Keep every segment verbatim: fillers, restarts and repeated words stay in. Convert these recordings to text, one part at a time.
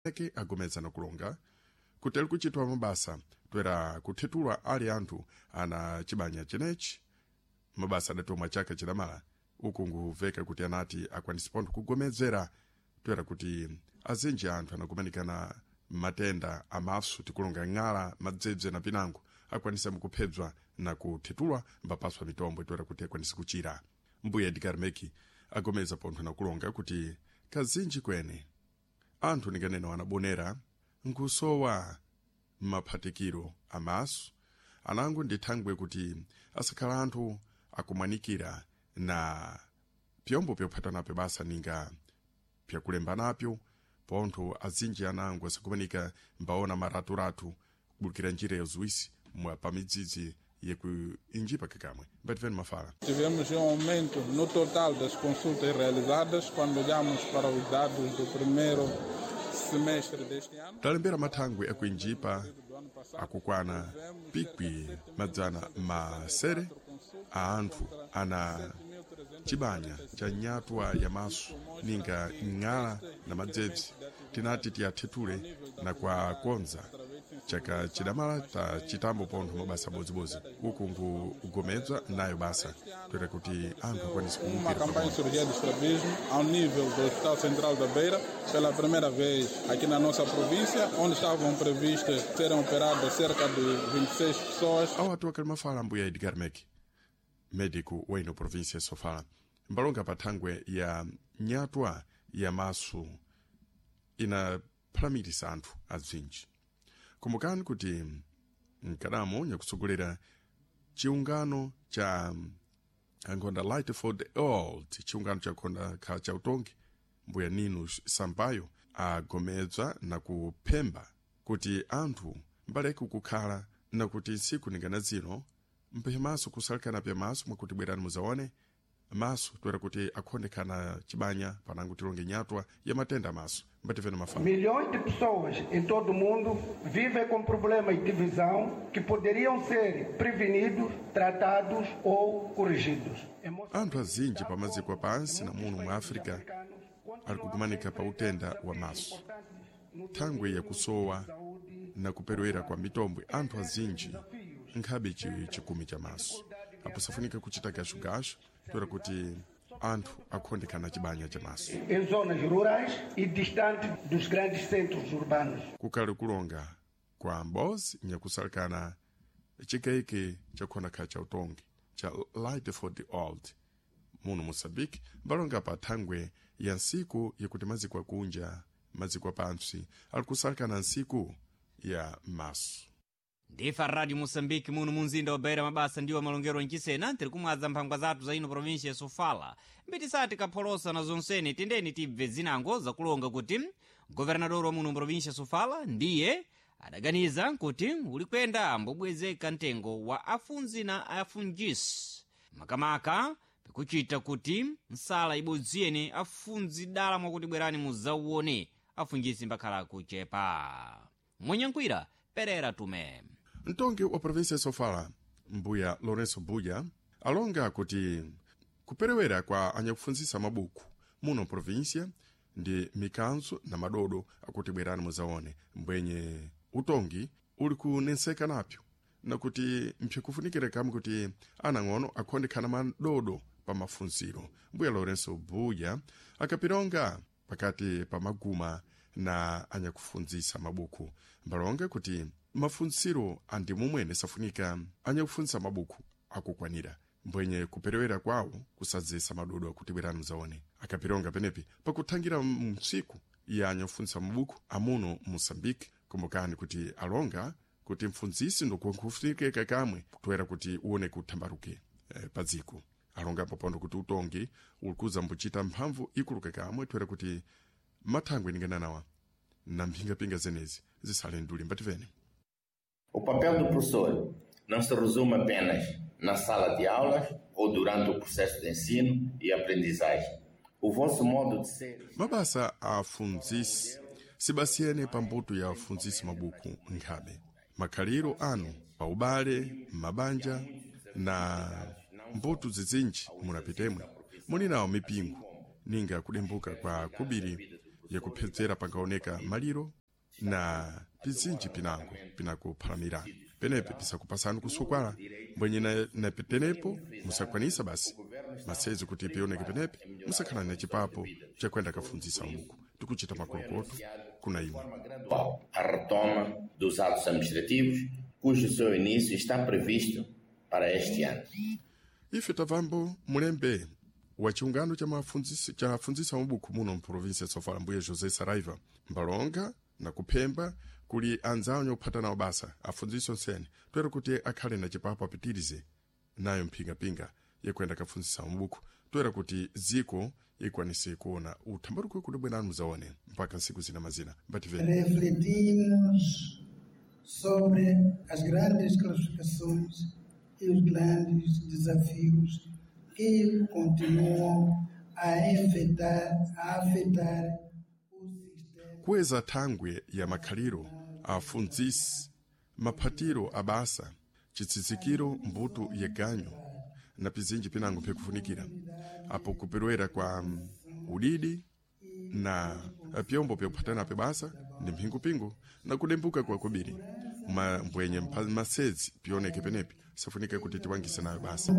eke agomeza na kulonga kuti ali kuchitwa mabasa toera kuthetulwa ali anthu ana chibanya chenechi mabasa adatomwa chaka chidamala uku nguveka kuti anati akwanisipontho kugomezera toera kuti azinji anthu anakumanikana matenda amasu tikulonga ng'ala madzebze na pinango akwanisa mukuphedzwa na kuthetulwa mbapaswa mitombo toera kuti akwanisa kuchira. Mbuya Edgar Meki agomeza pontho na kulonga kuti kazinji kwene anthu nikanena anabonera nkusowa maphatikiro amasu anango ndithangwe kuti asakhala anthu akumanikira na pyombo pyophatanapo basa ninga pyakulembanapyo pontho azinji anango asakumanika mbaona maratu-ratu kubulukira njira yozuisi mwa pamidzidzi yekuinjipa kakamwe. Bativeni mafala. Tivemos um aumento no total das consultas realizadas quando olhamos para os dados do primeiro semestre deste ano. Talembera mathangwe akuinjipa akukwana pikwi madzana masere a anthu ana chibanya cha nyatwa ya masu ninga ng'ala na madzebzi tinati tiyathetule na kwa konza chaka chidamala ta chitambo pontho mabasa bozibozi uku ngugomedzwa nayo basa toera kuti anthu akwanisa Uma campanha de cirurgia de estrabismo ao nível do Hospital Central da Beira pela primeira vez aqui na nossa província, onde estavam previstas serem operadas cerca de vinte e seis pessoas. Awa atuwa mafala Mbuya Edgar Meki médico weno província Sofala mbalonga pathangwe ya nyatwa ya masu ina phalamilisa anthu azinji. Kumbukani kuti mkadamo nyakusogolera chiungano cha angonda Light for the Old, chiungano cha konda kha cha utongi Mbuya Ninus Sampaio agomedzwa na kuphemba kuti anthu mbaleke kukhala na kuti nsiku ningana zino mpemaso kusalikana pya maso mwakuti bwerani muzaone maso toera kuti akhondekana chibanya panango tilonge nyatwa ya matenda maso. Bativeni mafala. Milhões de pessoas em todo o mundo vivem com problemas de visão que poderiam ser prevenidos, tratados ou corrigidos. Anthu azinji pamaziko pansi na muno mu Afrika ali kugumanika pa utenda wa maso. Thangwe ya kusowa na kuperewera kwa mitombwe anthu azinji nkhabe chikumi cha maso. Apo safunika kuchita gasho-gasho toera kuti anthu akhondekana chibanya cha maso. Em zonas rurais e distantes dos grandes centros urbanos. Kukali kulonga kwa mbozi nyakusalikana chikeike chakhona kha cha utongi cha Light for the Old muno Moçambique mbalonga pa thangwe ya nsiku yakuti maziko akunja maziko apansi ali kusalikana nsiku ya maso. Ndifa Radio Moçambique muno munzinda wa Beira mabasa ndiwo malongero nchisena tiri kumwaza mphangwa zathu za ino província ya Sofala mbitisati kapholosa na zonsene tendeni tibve zinango zakulonga kuti governador wa muno província ya Sofala ndiye adaganiza kuti uli kwenda mbobwezeka ntengo wa afunzi na afungisi makamaka pikuchita kuti nsala ibodziyene afunzi dala mwakuti bwerani muzauone afungisi mbakhala kuchepa. Mwenyankwira Pereira Tume. Ntongi wa província ya Sofala Mbuya Lourenço Buya alonga kuti kuperewera kwa anyakufunzisa mabuku muno província ndi mikanzo na madodo akuti bwerani muzaone mbwenye utongi uli kunenseka napyo na kuti mpyakufunikire kamwe kuti anang'ono akhondekana madodo pa mafunziro. Mbuya Lourenço Buya akapironga pakati pa maguma na anyakufunzisa mabuku mbalonga kuti mafunziro andi mumwene safunika anyakufunzisa mabuku akukwanira mbwenye kuperewera kwawo kusadzesa madodo akuti bwerani muzaone. Akapironga penepi pakuthangira msiku ya anyakufunzisa mabuku amuno Moçambique. Kumbukani kuti alonga kuti mfunzisi ndokufunikeka kamwe kutoera kuti uone kuthambaruke e, padziko. Alonga papondo kuti utongi ulikuza mbuchita mphamvu ikuluka kamwe toera kuti mathangwe ningananawa na mpinga-pinga zenezi zisale nduli. Bativeni. O papel do professor não se resume apenas na sala de aulas ou durante o processo de ensino e aprendizagem. O vosso modo de ser... Mabasa a funzisi sibasiyene pambuto ya funzisi mabuku nkhabe. Makhaliro anu pa ubale, mabanja na mbuto zizinji munapitemwe. Muni nawo mipingo ninga kudembuka kwa kubiri yakuphedzera pangaoneka maliro na pizinji pinango pinakuphalamira penepe pisakupasani kusukwala mbwenye na, na penepo musakwanisa basi masezi kuti pioneke penepe musakhala na chipapo chakwenda kafunzisa umuku tikuchita makolokoto kuna imwe. A retoma dos atos administrativos, cujo seu início está previsto para este ano. Ife tavambo mulembe wa chiungano cha mafunzisa cha funzisa umuku muno mprovinsia Sofala mbuya José Saraiva mbalonga na kuphemba kuli anzawo nyophatana obasa afunziso nsene twera kuti akhale na chipapo apitirize nayo mpingapinga yekwenda kafunzisa umuku twera kuti ziko ikwanise kuona uthambaruko kuti bwena muzaone mpaka siku zina mazina bative. Refletimos sobre as grandes classificações e os grandes desafios que continuam a afetar, a afetar o sistema. Kweza thangwe ya makhaliro afunzisi maphatiro abasa chitsitsikiro mbuto yeganyo na pizinji pinango pekufunikira apo kuperwera kwa um, udidi na pyombo pyakuphatana pebasa ndi mphingupingu na kudembuka kwa kubiri mbwenye masezi pioneke penepi safunika kuti tiwangise nayo basa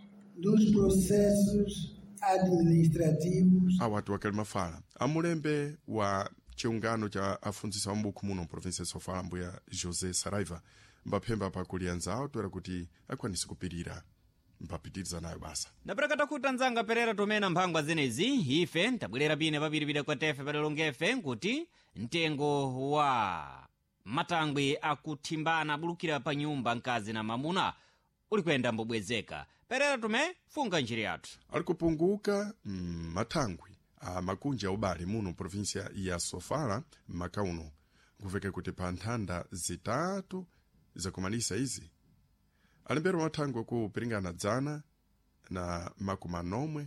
dos processos administrativos. Awatu wakali mafala amulembe wa chiungano cha afunzisa wambuku muno provinsia Sofala mbuya José Saraiva mbaphemba pakuli anzawo twera kuti akwanise kupirira mpapitiriza nayo basa. Naprakata kuta nzanga perera tomena mphangwa zenezi ife tabwelera bine papiripira kwa tefe padalongefe nkuti mtengo wa matangwe akuthimbana bulukira pa nyumba mkazi na mamuna uli kwenda mbobwezeka perera tume funga njiri yathu alikupunguka mm, matangwe a makunji ya ubali muno provinsia ya Sofala makauno kuveka kuti pa nthanda zitatu zakumalisa izi alimbero matangwe kupiringana dzana na makumanomwe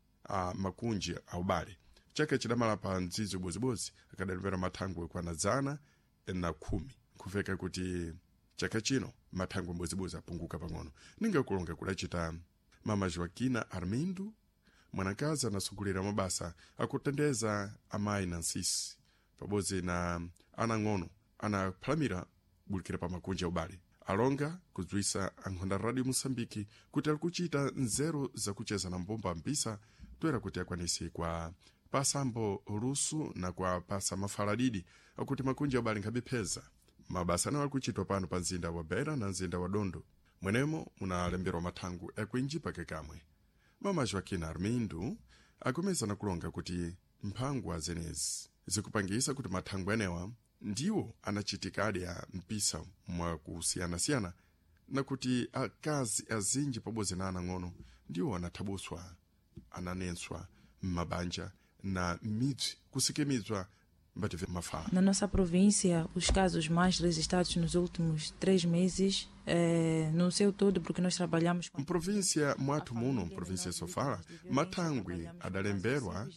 a makunji a ubali chake chidamala pa nzizi bozibozi akadalimbero matangwe kwa na dzana na kumi kuveka kuti chaka chino matangwe bozibozi apunguka pang'ono ninga kulonga kudachita mama Joaquina Armindo mwanakazi anasugulira mabasa akutendeza amayi na nsisi pabozi na anang'ono anaphalamira bulikira pa makunji ya ubali alonga kuzwisa ankhonda Radio Mosambiki kuti alikuchita nzeru zakucheza na mbomba mbisa twera kuti akwanisi kwa pasambo rusu na kwa pasa mafaladidi akuti makunji ya ubali nkhabipheza mabasa nawo alikuchitwa pano pa nzinda wa Beira na nzinda wa Dondo mwenemo munalembera mathangu ekuinji pake kamwe. Mama Joaquina Armindo akomeza na kulonga kuti mphangwa zenezi zikupangisa kuti mathangu enewa ndiwo anachitikadi ya mpisa mwa kusiyana-siyana na kuti akazi azinji pabozi na anang'ono ndiwo anathabuswa ananenswa mmabanja na midzi kusikimizwa mbative mafala. Na nossa província, os casos mais registrados nos últimos três meses, eh, no seu todo, porque nós trabalhamos com... Província mwatu muno, província Sofala, matangwe adalemberwa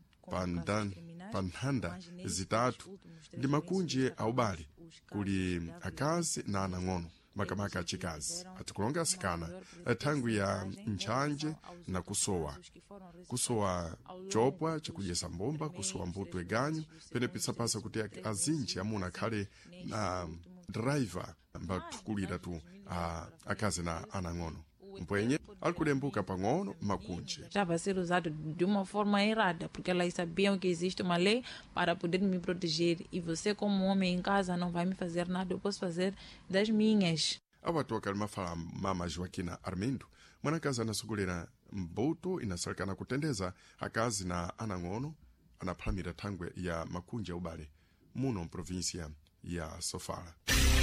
panhanda zitatu ndi makunji aubali kuli akazi na anang'ono makamaka achikazi atikulonga asikana thangwi ya nchanje na kusowa kusowa chopwa chikujesa mbomba kusowa mbuto eganyo pene pisapasa kuti azinji amuna khale na driver mbatukulira tu a, akazi na anang'ono mpwenye alikulembuka pang'ono makunji. Estava a ser usado de uma forma errada, porque elas sabiam que existe uma lei para poder me proteger e você como homem em casa não vai me fazer nada, eu posso fazer das minhas. Awatu wakalima fala mama Joaquina Armindo mwanakazi anasugulira mbuto inasalikana kutendeza akazi na anang'ono anaphalamira thangwe ya makunji ya ubale muno provinsia ya Sofala.